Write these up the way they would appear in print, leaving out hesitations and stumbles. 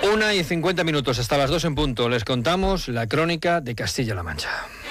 1:50, hasta las 2 en punto. Les contamos la crónica de Castilla-La Mancha.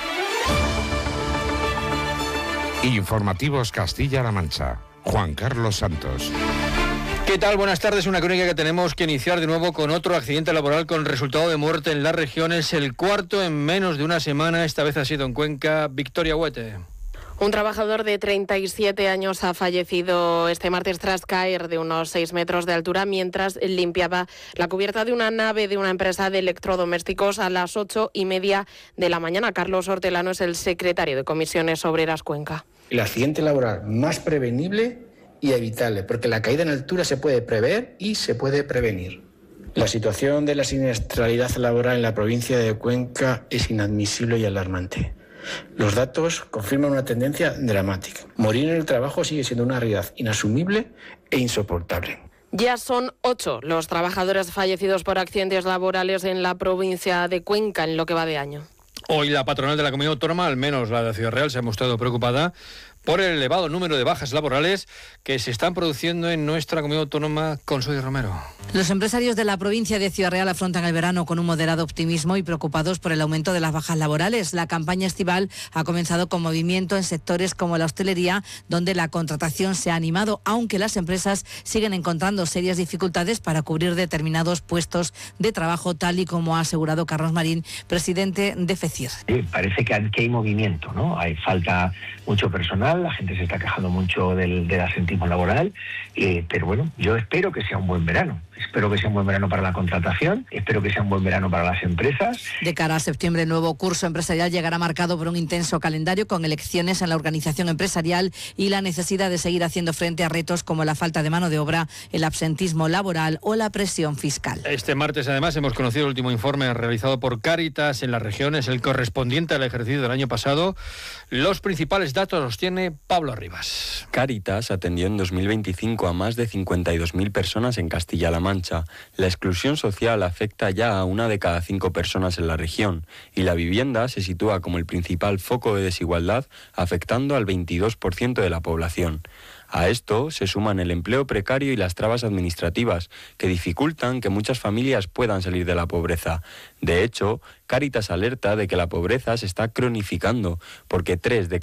Informativos Castilla-La Mancha. Juan Carlos Santos. ¿Qué tal? Buenas tardes. Una crónica que tenemos que iniciar de nuevo con otro accidente laboral con resultado de muerte en la región. Es el cuarto en menos de una semana. Esta vez ha sido en Cuenca. Victoria Huete. Un trabajador de 37 años ha fallecido este martes tras caer de unos 6 metros de altura mientras limpiaba la cubierta de una nave de una empresa de electrodomésticos a las 8:30 de la mañana. Carlos Hortelano es el secretario de Comisiones Obreras Cuenca. El accidente laboral más prevenible y evitable, porque la caída en altura se puede prever y se puede prevenir. La situación de la siniestralidad laboral en la provincia de Cuenca es inadmisible y alarmante. Los datos confirman una tendencia dramática. Morir en el trabajo sigue siendo una realidad inasumible e insoportable. Ya son 8 los trabajadores fallecidos por accidentes laborales en la provincia de Cuenca en lo que va de año. Hoy la patronal de la Comunidad Autónoma, al menos la de Ciudad Real, se ha mostrado preocupada por el elevado número de bajas laborales que se están produciendo en nuestra Comunidad Autónoma. Consuelo Romero. Los empresarios de la provincia de Ciudad Real afrontan el verano con un moderado optimismo y preocupados por el aumento de las bajas laborales. La campaña estival ha comenzado con movimiento en sectores como la hostelería, donde la contratación se ha animado, aunque las empresas siguen encontrando serias dificultades para cubrir determinados puestos de trabajo, tal y como ha asegurado Carlos Marín, presidente de FECIR. Parece que hay movimiento, ¿no? Hay falta mucho personal, la gente se está quejando mucho del asentismo laboral, pero bueno, yo espero que sea un buen verano. Espero que sea un buen verano para la contratación, espero que sea un buen verano para las empresas. De cara a septiembre, el nuevo curso empresarial llegará marcado por un intenso calendario con elecciones en la organización empresarial y la necesidad de seguir haciendo frente a retos como la falta de mano de obra, el absentismo laboral o la presión fiscal. Este martes, además, hemos conocido el último informe realizado por Cáritas en las regiones, el correspondiente al ejercicio del año pasado. Los principales datos los tiene Pablo Arribas. Cáritas atendió en 2025 a más de 52.000 personas en Castilla-La Mancha. La exclusión social afecta ya a 1 de cada 5 personas en la región y la vivienda se sitúa como el principal foco de desigualdad, afectando al 22% de la población. A esto se suman el empleo precario y las trabas administrativas, que dificultan que muchas familias puedan salir de la pobreza. De hecho, Cáritas alerta de que la pobreza se está cronificando, porque 3 de cada